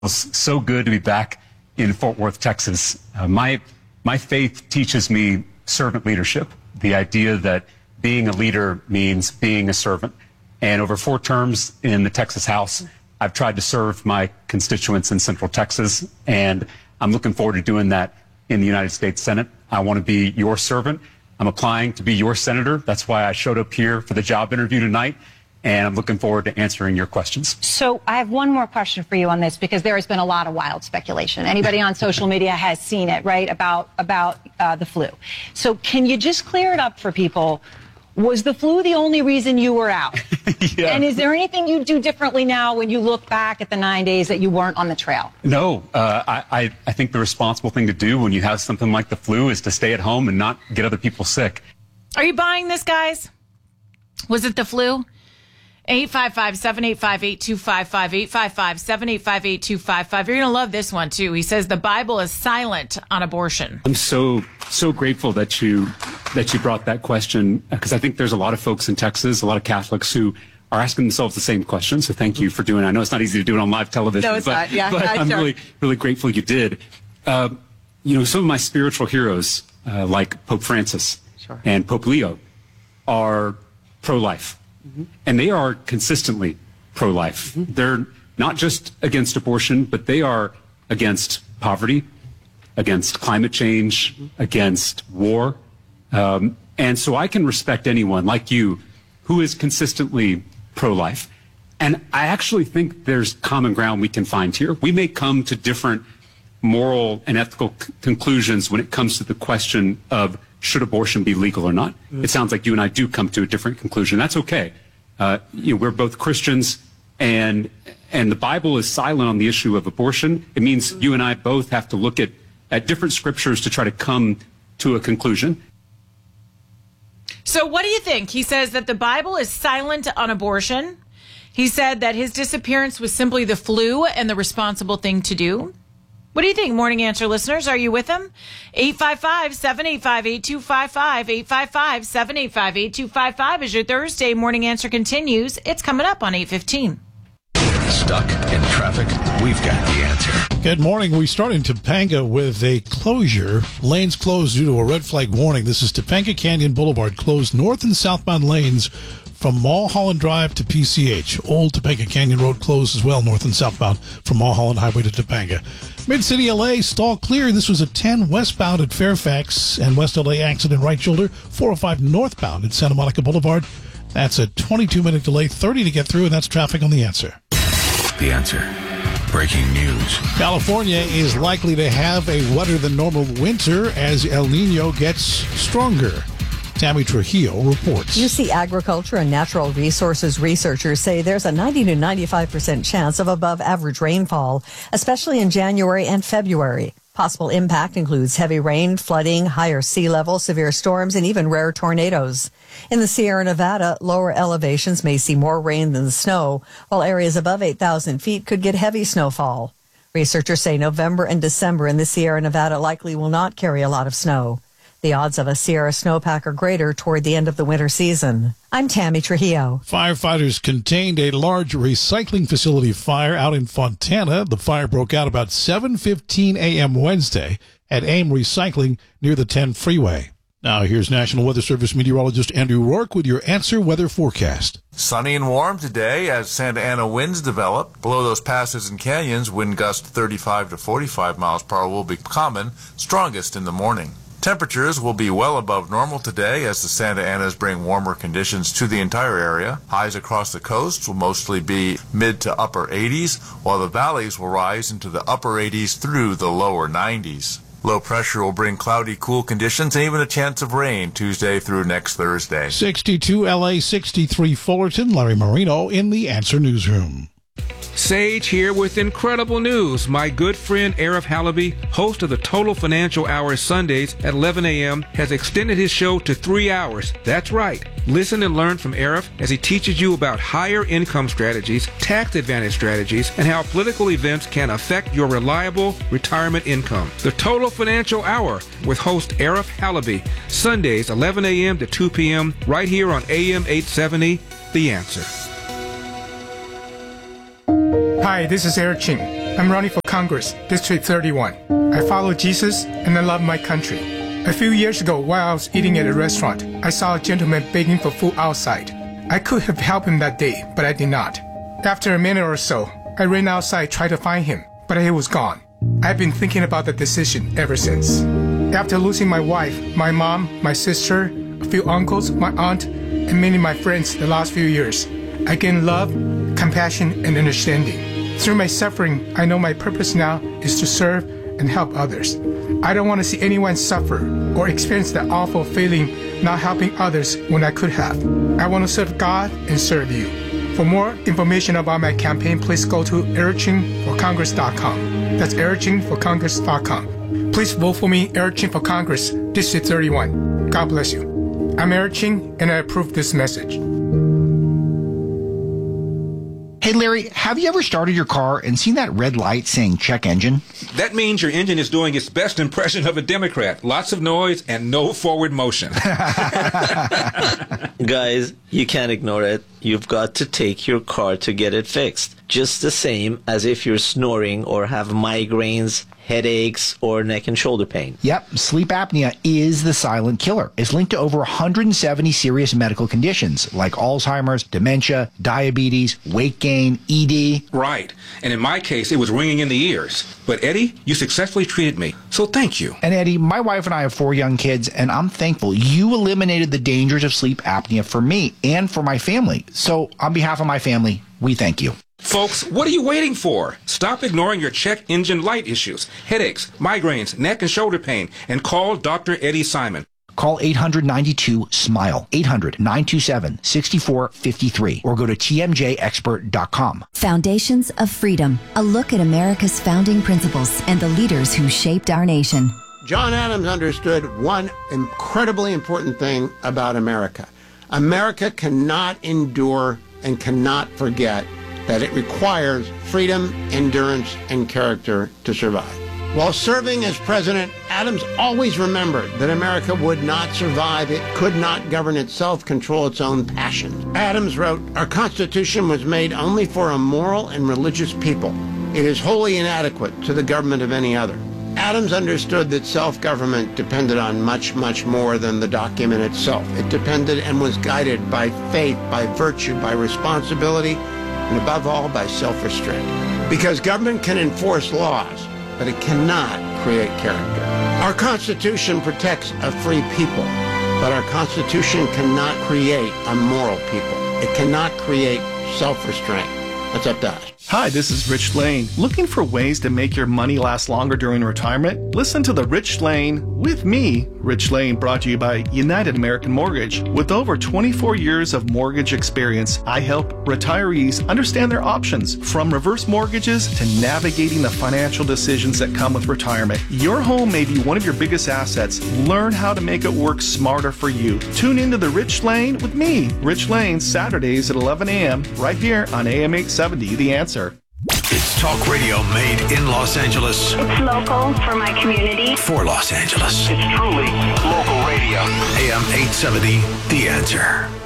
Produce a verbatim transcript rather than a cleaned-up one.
It's so good to be back in Fort Worth, Texas. Uh, my, my faith teaches me servant leadership, the idea that being a leader means being a servant. And over four terms in the Texas House, I've tried to serve my constituents in Central Texas, and I'm looking forward to doing that in the United States Senate. I want to be your servant. I'm applying to be your senator. That's why I showed up here for the job interview tonight, and I'm looking forward to answering your questions. So I have one more question for you on this, because there has been a lot of wild speculation. Anybody on social media has seen it, right, about, about uh, the flu. So can you just clear it up for people? Was the flu the only reason you were out? Yeah. And is there anything you do differently now when you look back at the nine days that you weren't on the trail? No. Uh, I, I, I think the responsible thing to do when you have something like the flu is to stay at home and not get other people sick. Are you buying this, guys? Was it the flu? eight five five, seven eight five, eight two five five, eight five five, seven eight five, eight two five five. You're going to love this one, too. He says the Bible is silent on abortion. I'm so, so grateful that you that you brought that question, because I think there's a lot of folks in Texas, a lot of Catholics who are asking themselves the same question. So thank you for doing it. I know it's not easy to do it on live television, no, it's but, not. Yeah, but yeah, I'm sure. really, really grateful you did. Uh, you know, some of my spiritual heroes, uh, like Pope Francis sure. and Pope Leo, are pro-life. Mm-hmm. And they are consistently pro-life. Mm-hmm. They're not just against abortion, but they are against poverty, against climate change, mm-hmm. against war. Um, and so I can respect anyone like you who is consistently pro-life. And I actually think there's common ground we can find here. We may come to different moral and ethical c- conclusions when it comes to the question of should abortion be legal or not. Mm-hmm. It sounds like you and I do come to a different conclusion. That's okay. Uh, you know, we're both Christians, and and the Bible is silent on the issue of abortion. It means you and I both have to look at, at different scriptures to try to come to a conclusion. So what do you think? He says that the Bible is silent on abortion. He said that his disappearance was simply the flu and the responsible thing to do. What do you think, Morning Answer listeners? Are you with him? eight five five, seven eight five, eight two five five, eight five five, seven eight five, eight two five five as your Thursday Morning Answer continues. It's coming up on eight fifteen. Stuck in traffic? We've got the answer. Good morning. We start in Topanga with a closure. Lanes closed due to a red flag warning. This is Topanga Canyon Boulevard closed north and southbound lanes from Mulholland Drive to P C H. Old Topanga Canyon Road closed as well, north and southbound from Mulholland Highway to Topanga. Mid-City L A, stall clear. This was a ten westbound at Fairfax and West L A accident right shoulder. four oh five northbound at Santa Monica Boulevard. That's a twenty-two minute delay, thirty to get through, and that's traffic on The Answer. The Answer. Breaking news. California is likely to have a wetter than normal winter as El Nino gets stronger. Tammy Trujillo reports. U C Agriculture and Natural Resources researchers say there's a ninety to ninety-five percent chance of above average rainfall, especially in January and February. Possible impact includes heavy rain, flooding, higher sea level, severe storms, and even rare tornadoes. In the Sierra Nevada, lower elevations may see more rain than snow, while areas above eight thousand feet could get heavy snowfall. Researchers say November and December in the Sierra Nevada likely will not carry a lot of snow. The odds of a Sierra snowpack are greater toward the end of the winter season. I'm Tammy Trujillo. Firefighters contained a large recycling facility fire out in Fontana. The fire broke out about seven fifteen a.m. Wednesday at AIM Recycling near the ten freeway. Now here's National Weather Service meteorologist Andrew Rourke with your Answer weather forecast. Sunny and warm today as Santa Ana winds develop. Below those passes and canyons, wind gusts thirty-five to forty-five miles per hour will be common, strongest in the morning. Temperatures will be well above normal today as the Santa Anas bring warmer conditions to the entire area. Highs across the coast will mostly be mid to upper eighties, while the valleys will rise into the upper eighties through the lower nineties. Low pressure will bring cloudy, cool conditions and even a chance of rain Tuesday through next Thursday. sixty-two L A, sixty-three Fullerton. Larry Marino in the Answer Newsroom. Sage here with incredible news. My good friend Arif Halaby, host of the Total Financial Hour Sundays at eleven a.m., has extended his show to three hours. That's right. Listen and learn from Arif as he teaches you about higher income strategies, tax advantage strategies, and how political events can affect your reliable retirement income. The Total Financial Hour with host Arif Halaby, Sundays eleven a.m. to two p.m. right here on A M eight seventy, The Answer. Hi, this is Eric Ching. I'm running for Congress, District thirty-one. I follow Jesus and I love my country. A few years ago, while I was eating at a restaurant, I saw a gentleman begging for food outside. I could have helped him that day, but I did not. After a minute or so, I ran outside, tried to find him, but he was gone. I've been thinking about the decision ever since. After losing my wife, my mom, my sister, a few uncles, my aunt, and many of my friends the last few years, I gained love, compassion, and understanding. Through my suffering, I know my purpose now is to serve and help others. I don't want to see anyone suffer or experience that awful feeling not helping others when I could have. I want to serve God and serve you. For more information about my campaign, please go to eric ching for congress dot com. That's eric ching for congress dot com. Please vote for me, Eric Ching for Congress, District thirty-one. God bless you. I'm Eric Ching, and I approve this message. Hey, Larry, have you ever started your car and seen that red light saying check engine? That means your engine is doing its best impression of a Democrat. Lots of noise and no forward motion. Guys, you can't ignore it. You've got to take your car to get it fixed. Just the same as if you're snoring or have migraines, headaches, or neck and shoulder pain. Yep, sleep apnea is the silent killer. It's linked to over one hundred seventy serious medical conditions like Alzheimer's, dementia, diabetes, weight gain, E D. Right. And in my case, it was ringing in the ears. But Eddie, you successfully treated me, so thank you. And Eddie, my wife and I have four young kids, and I'm thankful you eliminated the dangers of sleep apnea for me and for my family. So on behalf of my family, we thank you. Folks, what are you waiting for? Stop ignoring your check engine light issues, headaches, migraines, neck and shoulder pain, and call Doctor Eddie Simon. Call eight hundred ninety-two SMILE, eight hundred nine two seven six four five three, or go to T M J expert dot com. Foundations of Freedom, a look at America's founding principles and the leaders who shaped our nation. John Adams understood one incredibly important thing about America. America cannot endure and cannot forget that it requires freedom, endurance, and character to survive. While serving as president, Adams always remembered that America would not survive. It could not govern itself, control its own passions. Adams wrote, "Our Constitution was made only for a moral and religious people. It is wholly inadequate to the government of any other." Adams understood that self-government depended on much, much more than the document itself. It depended and was guided by faith, by virtue, by responsibility, and above all, by self-restraint. Because government can enforce laws, but it cannot create character. Our Constitution protects a free people, but our Constitution cannot create a moral people. It cannot create self-restraint. That's up to us. Hi, this is Rich Lane. Looking for ways to make your money last longer during retirement? Listen to The Rich Lane with me, Rich Lane, brought to you by United American Mortgage. With over twenty-four years of mortgage experience, I help retirees understand their options, from reverse mortgages to navigating the financial decisions that come with retirement. Your home may be one of your biggest assets. Learn how to make it work smarter for you. Tune into The Rich Lane with me, Rich Lane, Saturdays at eleven a.m. right here on A M eight seventy, The Answer. It's talk radio made in Los Angeles. It's local for my community. For Los Angeles. It's truly local radio. A M eight seventy, The Answer.